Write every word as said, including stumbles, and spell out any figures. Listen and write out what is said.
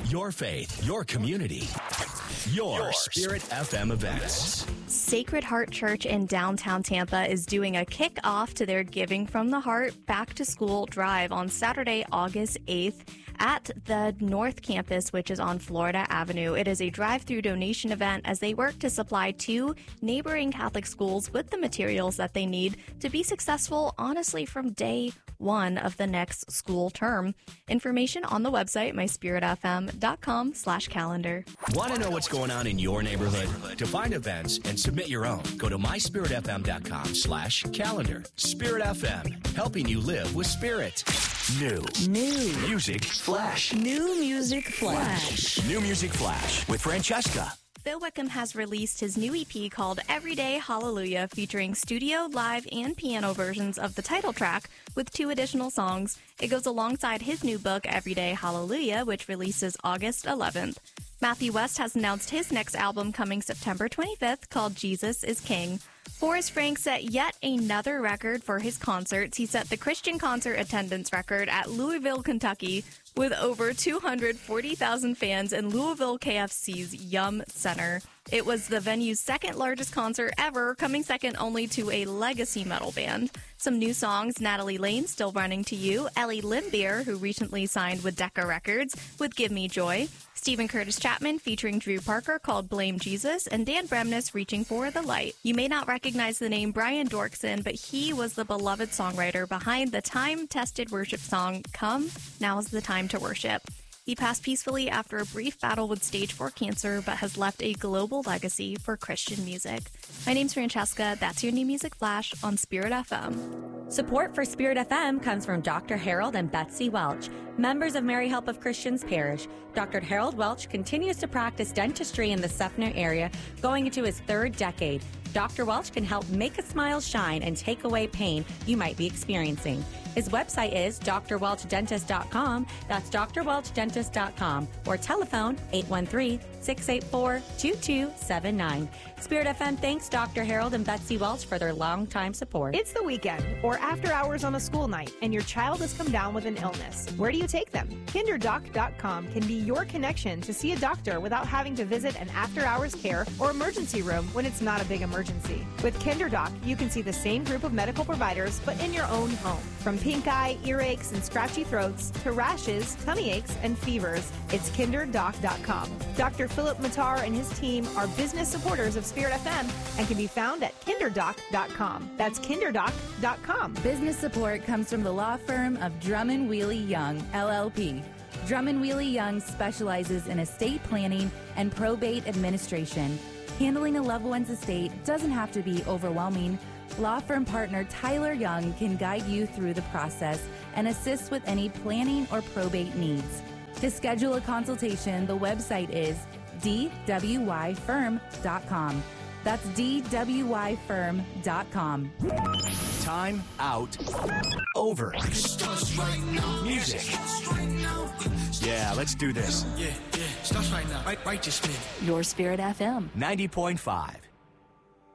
Your faith, your community, your, your Spirit F M events. Sacred Heart Church in downtown Tampa is doing a kickoff to their Giving from the Heart Back to School drive on Saturday, August eighth at the North Campus, which is on Florida Avenue. It is a drive-through donation event as they work to supply two neighboring Catholic schools with the materials that they need to be successful, honestly, from day one of the next school term. Information on the website, my spirit f m dot com slash calendar. Want to know what's going on in your neighborhood? To find events and submit your own, go to my spirit f m dot com slash calendar. Spirit F M, helping you live with spirit. New. New. Music Flash. New Music Flash. New Music Flash with Francesca. Phil Wickham has released his new E P called Everyday Hallelujah, featuring studio, live, and piano versions of the title track with two additional songs. It goes alongside his new book, Everyday Hallelujah, which releases August eleventh. Matthew West has announced his next album coming September twenty-fifth called Jesus is King. Forrest Frank set yet another record for his concerts. He set the Christian concert attendance record at Louisville, Kentucky, with over two hundred forty thousand fans in Louisville K F C's Yum Center. It was the venue's second largest concert ever, coming second only to a legacy metal band. Some new songs: Natalie Lane, Still Running to You; Ellie Limbeer, who recently signed with Decca Records, with Give Me Joy; Stephen Curtis Chapman featuring Drew Parker called Blame Jesus; and Dan Bremnes, Reaching for the Light. You may not recognize the name Brian Dorkson, but he was the beloved songwriter behind the time-tested worship song Come, Now's the Time to Worship. He passed peacefully after a brief battle with stage four cancer, but has left a global legacy for Christian music. My name's Francesca. That's your New Music Flash on Spirit F M. Support for Spirit F M comes from Doctor Harold and Betsy Welch, members of Mary Help of Christians Parish. Doctor Harold Welch continues to practice dentistry in the Seffner area, going into his third decade. Doctor Welch can help make a smile shine and take away pain you might be experiencing. His website is d r welch dentist dot com. That's d r welch dentist dot com. Or telephone eight one three, six eight four, two two seven nine. Spirit F M thanks Doctor Harold and Betsy Welch for their longtime support. It's the weekend or after hours on a school night and your child has come down with an illness. Where do you take them? kinder doc dot com can be your connection to see a doctor without having to visit an after-hours care or emergency room when it's not a big emergency. With KinderDoc, you can see the same group of medical providers but in your own home. From pink eye, earaches, and scratchy throats to rashes, tummy aches, and fevers, it's kinder doc dot com. Doctor Philip Matar and his team are business supporters of Spirit F M and can be found at kinder doc dot com. That's kinder doc dot com. Business support comes from the law firm of Drummond Wheely Young, L L P. Drummond Wheely Young specializes in estate planning and probate administration. Handling a loved one's estate doesn't have to be overwhelming. Law firm partner Tyler Young can guide you through the process and assist with any planning or probate needs. To schedule a consultation, the website is d w y firm dot com. That's d w y firm dot com. Time out. Over. Right now. Music. Right now. Yeah, let's do this. Yeah, yeah. Starts right now. Right, right, just spin. Your Spirit F M. ninety point five.